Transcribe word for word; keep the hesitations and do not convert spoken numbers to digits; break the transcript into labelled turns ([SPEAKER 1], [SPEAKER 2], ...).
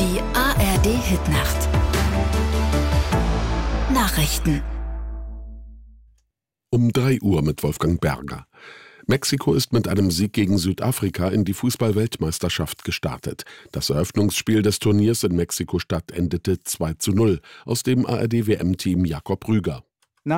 [SPEAKER 1] Die A R D-Hitnacht. Nachrichten.
[SPEAKER 2] Um drei Uhr mit Wolfgang Berger. Mexiko ist mit einem Sieg gegen Südafrika in die Fußball-Weltmeisterschaft gestartet. Das Eröffnungsspiel des Turniers in Mexiko-Stadt endete zwei zu null aus dem A R D-W M-Team Jakob Rüger.